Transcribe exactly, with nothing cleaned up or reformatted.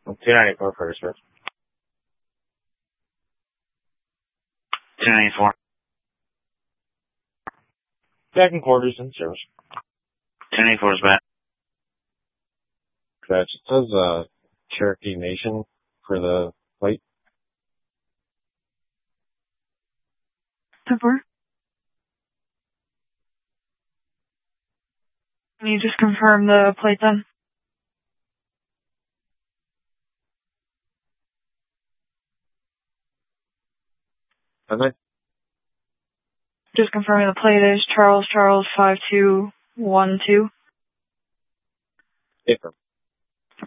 two ninety-four for service. two ninety-four. Back in quarters in service. two ninety-four is back. Scratch. It says uh, Cherokee Nation for the plate. ten four. Can you just confirm the plate then? Okay. Just confirming the plate is Charles Charles five two one two. Affirm.